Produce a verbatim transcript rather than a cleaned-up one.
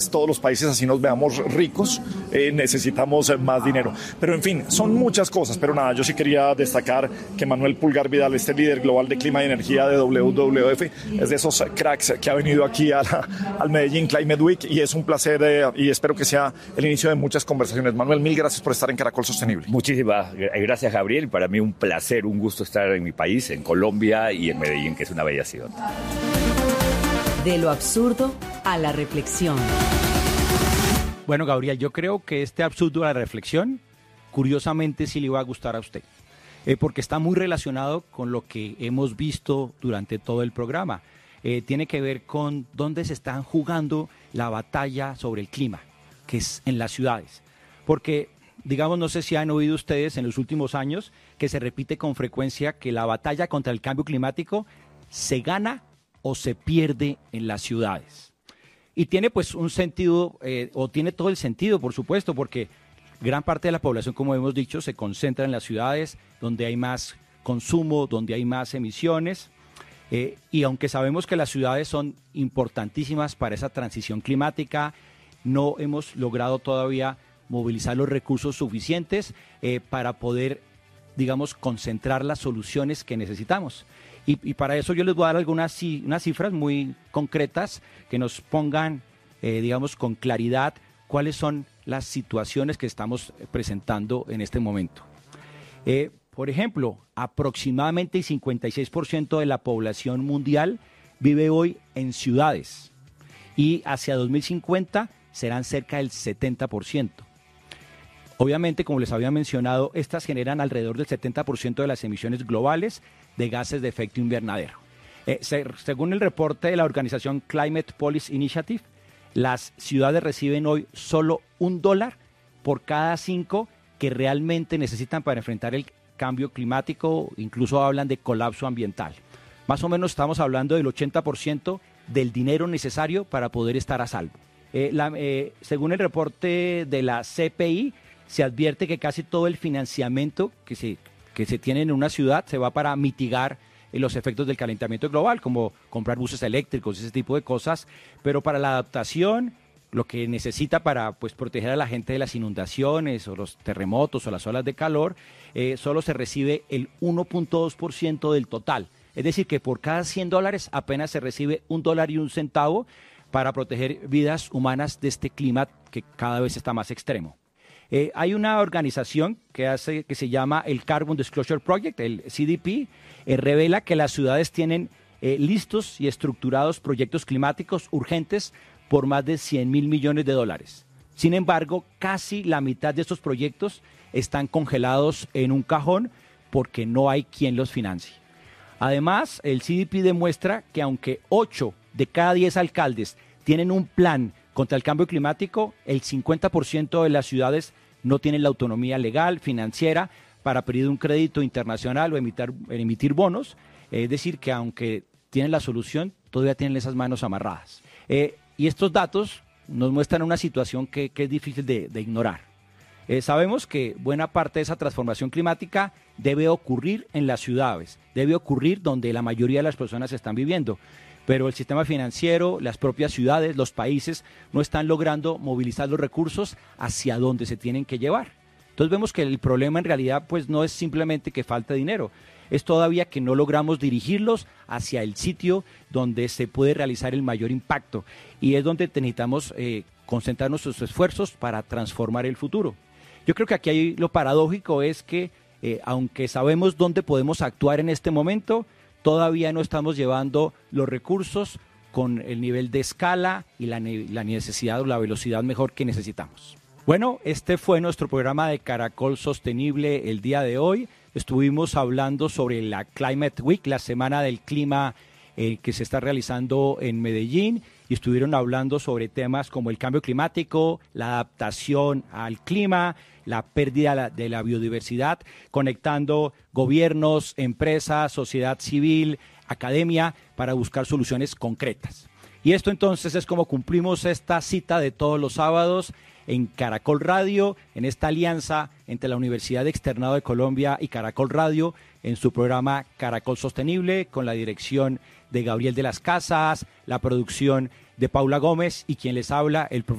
todos los países, así nos veamos ricos, eh, necesitamos más dinero. Pero en fin, son muchas cosas, pero nada, yo sí quería destacar que Manuel Pulgar Vidal, este líder global de clima y energía de W W F, es de esos cracks que ha venido aquí a la, al Medellín Climate Week, y es un placer eh, y espero que sea el inicio de muchas conversaciones. Manuel, mil gracias por estar en Caracol Sostenible. Muchísimas gracias, Gabriel. Para mí un placer, un gusto estar en mi país, en Colombia y en Medellín, que es una bella ciudad. De lo absurdo a la reflexión. Bueno, Gabriel, yo creo que este absurdo a la reflexión, curiosamente, sí le va a gustar a usted, eh, porque está muy relacionado con lo que hemos visto durante todo el programa. Eh, tiene que ver con dónde se están jugando la batalla sobre el clima, que es en las ciudades. Porque, digamos, no sé si han oído ustedes en los últimos años que se repite con frecuencia que la batalla contra el cambio climático se gana o se pierde en las ciudades. Y tiene pues un sentido, eh, o tiene todo el sentido, por supuesto, porque gran parte de la población, como hemos dicho, se concentra en las ciudades donde hay más consumo, donde hay más emisiones. Eh, y aunque sabemos que las ciudades son importantísimas para esa transición climática, no hemos logrado todavía movilizar los recursos suficientes eh, para poder, digamos, concentrar las soluciones que necesitamos. Y, y para eso yo les voy a dar algunas unas cifras muy concretas que nos pongan, eh, digamos, con claridad cuáles son las situaciones que estamos presentando en este momento. Eh, por ejemplo, aproximadamente el cincuenta y seis por ciento de la población mundial vive hoy en ciudades y hacia dos mil cincuenta serán cerca del setenta por ciento. Obviamente, como les había mencionado, estas generan alrededor del setenta por ciento de las emisiones globales de gases de efecto invernadero. Eh, se, según el reporte de la organización Climate Policy Initiative, las ciudades reciben hoy solo un dólar por cada cinco que realmente necesitan para enfrentar el cambio climático, incluso hablan de colapso ambiental. Más o menos estamos hablando del ochenta por ciento del dinero necesario para poder estar a salvo. Eh, la, eh, según el reporte de la C P I, se advierte que casi todo el financiamiento que se, que se tiene en una ciudad se va para mitigar eh, los efectos del calentamiento global, como comprar buses eléctricos, ese tipo de cosas, pero para la adaptación, lo que necesita para pues, proteger a la gente de las inundaciones o los terremotos o las olas de calor, eh, solo se recibe el uno punto dos por ciento del total. Es decir, que por cada cien dólares apenas se recibe un dólar y un centavo para proteger vidas humanas de este clima que cada vez está más extremo. Eh, hay una organización que, hace, que se llama el Carbon Disclosure Project, el C D P, eh, revela que las ciudades tienen eh, listos y estructurados proyectos climáticos urgentes por más de cien mil millones de dólares. Sin embargo, casi la mitad de estos proyectos están congelados en un cajón porque no hay quien los financie. Además, el C D P demuestra que aunque ocho de cada diez alcaldes tienen un plan contra el cambio climático, el cincuenta por ciento de las ciudades no tienen la autonomía legal, financiera, para pedir un crédito internacional o emitir, emitir bonos. Es decir, que aunque tienen la solución, todavía tienen esas manos amarradas. Eh, y estos datos nos muestran una situación que, que es difícil de, de ignorar. Eh, sabemos que buena parte de esa transformación climática debe ocurrir en las ciudades, debe ocurrir donde la mayoría de las personas están viviendo, pero el sistema financiero, las propias ciudades, los países no están logrando movilizar los recursos hacia donde se tienen que llevar. Entonces vemos que el problema en realidad pues no es simplemente que falta dinero, es todavía que no logramos dirigirlos hacia el sitio donde se puede realizar el mayor impacto y es donde necesitamos eh, concentrar nuestros esfuerzos para transformar el futuro. Yo creo que aquí hay, lo paradójico es que eh, aunque sabemos dónde podemos actuar en este momento, todavía no estamos llevando los recursos con el nivel de escala y la, la necesidad o la velocidad mejor que necesitamos. Bueno, este fue nuestro programa de Caracol Sostenible el día de hoy. Estuvimos hablando sobre la Climate Week, la semana del clima eh, que se está realizando en Medellín, y estuvieron hablando sobre temas como el cambio climático, la adaptación al clima, la pérdida de la biodiversidad, conectando gobiernos, empresas, sociedad civil, academia, para buscar soluciones concretas. Y esto entonces es como cumplimos esta cita de todos los sábados en Caracol Radio, en esta alianza entre la Universidad Externado de Colombia y Caracol Radio, en su programa Caracol Sostenible, con la dirección de Gabriel de las Casas, la producción de Paula Gómez y quien les habla, el profesor